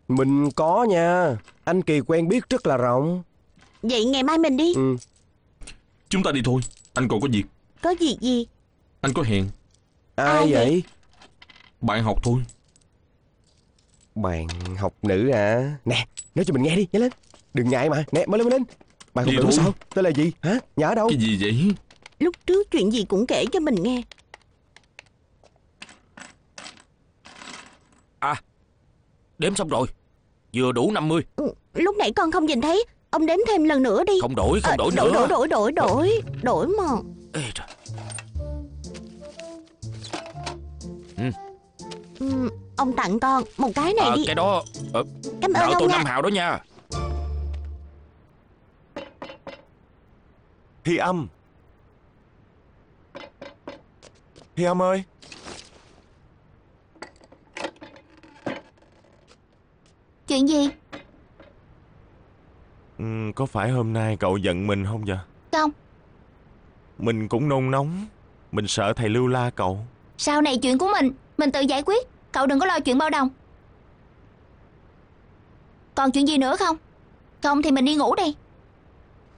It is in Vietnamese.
Mình có nha. Anh Kỳ quen biết rất là rộng. Vậy ngày mai mình đi. Chúng ta đi thôi, anh còn có việc. Có việc gì? Anh có hẹn. Ai vậy? Bạn học thôi. Bạn học nữ à? Nè, nói cho mình nghe đi, nhanh lên. Đừng ngại mà. Nè, mới lên. Bạn học Đi nữ thôi. sao? Tên là gì? Hả? Nhà ở đâu? Cái gì vậy? Lúc trước chuyện gì cũng kể cho mình nghe. À, đếm xong rồi. Vừa đủ 50. Lúc nãy con không nhìn thấy. Ông đếm thêm lần nữa đi. Không đổi nữa. Đổi mà. Ê trời. Ông tặng con một cái này đi. Cái đó Cảm ơn nợ ông tôi nha. 5 hào đó nha. Hi Âm. Hi Âm ơi. Chuyện gì? Có phải hôm nay cậu giận mình không vậy? Không. Mình cũng nôn nóng. Mình sợ thầy Lưu la cậu. Sau này chuyện của mình tự giải quyết. Cậu đừng có lo chuyện bao đồng. Còn chuyện gì nữa không? Không thì mình đi ngủ đây.